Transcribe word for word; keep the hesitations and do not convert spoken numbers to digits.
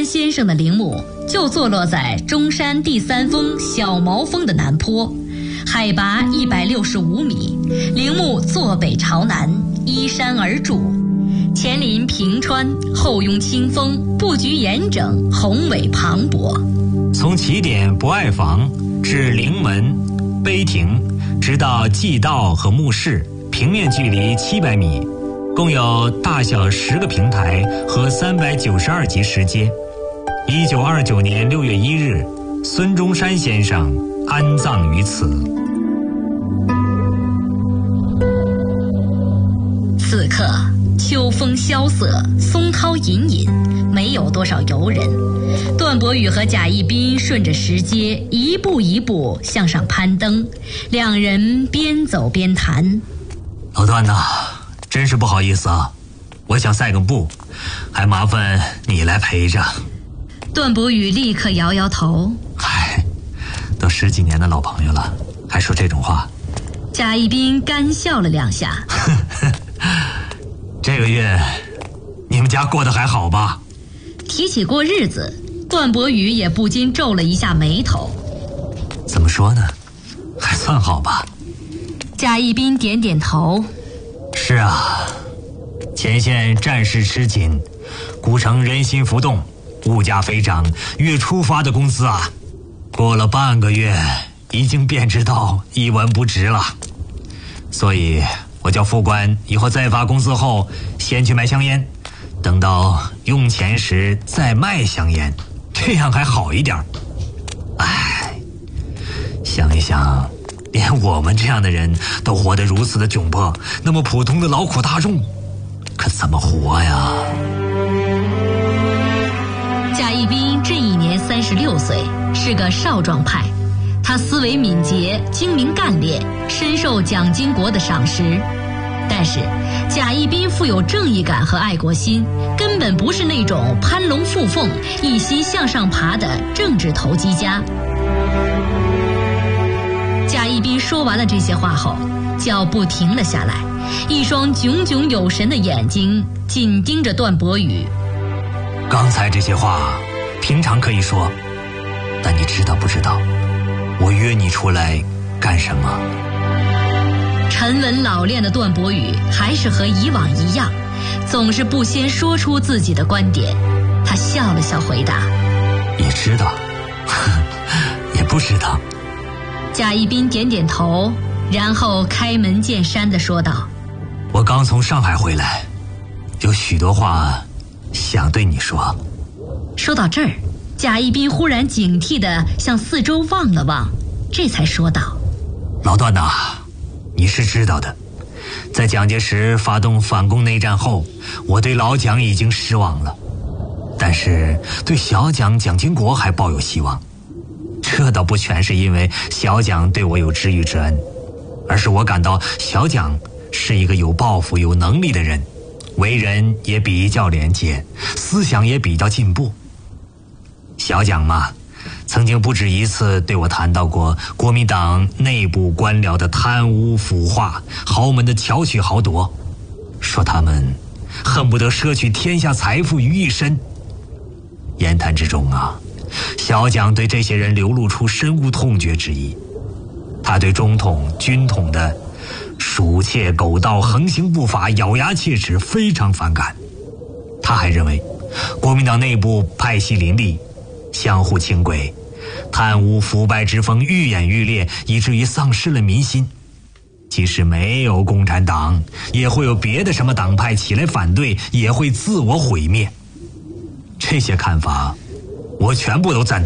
先生的陵墓就坐落在中山第三峰小毛峰的南坡，海拔一百六十五米，陵墓坐北朝南，依山而筑，前临平川，后拥清风，布局严整，宏伟磅礴。 从起点博爱坊至陵门、碑亭，直到祭道和墓室，平面距离七百米，共有大小十个平台和三百九十二级石阶。一九二九年六月一日，孙中山先生安葬于此。 此刻秋风萧瑟，松涛隐隐，没有多少游人。段伯宇和贾一斌顺着石阶一步一步向上攀登，两人边走边谈。 老段呐，真是不好意思啊，我想赛个步，还麻烦你来陪着。 段伯宇立刻摇摇头。 嗨，都十几年的老朋友了，还说这种话。 贾一斌干笑了两下。 这个月你们家过得还好吧？ 提起过日子，段伯宇也不禁皱了一下眉头。 怎么说呢，还算好吧。 贾一斌点点头。 是啊，前线战事吃紧，古城人心浮动，物价飞涨，月初发的工资啊，过了半个月已经贬值到一文不值了。所以我叫副官以后再发工资后先去买香烟，等到用钱时再卖香烟，这样还好一点。唉，想一想，连我们这样的人都活得如此的窘迫，那么普通的劳苦大众可怎么活呀？ 贾一斌这一年三十六岁，是个少壮派。他思维敏捷，精明干练，深受蒋经国的赏识。但是贾一斌富有正义感和爱国心，根本不是那种攀龙附凤、一心向上爬的政治投机家。贾一斌说完了这些话后，脚步停了下来，一双炯炯有神的眼睛紧盯着段伯宇。 刚才这些话平常可以说，但你知道不知道我约你出来干什么？ 沉稳老练的段伯宇还是和以往一样，总是不先说出自己的观点。他笑了笑回答： 也知道，也不知道。 贾一斌点点头，然后开门见山地说道： 我刚从上海回来，有许多话想对你说。 说到这儿，贾一斌忽然警惕地向四周望了望，这才说道： 老段呐，你是知道的，在蒋介石发动反攻内战后，我对老蒋已经失望了，但是对小蒋蒋经国还抱有希望。这倒不全是因为小蒋对我有知遇之恩，而是我感到小蒋是一个有抱负有能力的人，为人也比较廉洁，思想也比较进步。小蒋嘛，曾经不止一次对我谈到过国民党内部官僚的贪污腐化，豪门的巧取豪夺，说他们恨不得摄取天下财富于一身。言谈之中啊，小蒋对这些人流露出深恶痛绝之意。他对中统军统的鼠窃狗盗、横行不法、咬牙切齿非常反感。他还认为国民党内部派系林立，相互轻轨，贪污腐败之风愈演愈烈，以至于丧失了民心。即使没有共产党，也会有别的什么党派起来反对，也会自我毁灭。这些看法我全部都赞同。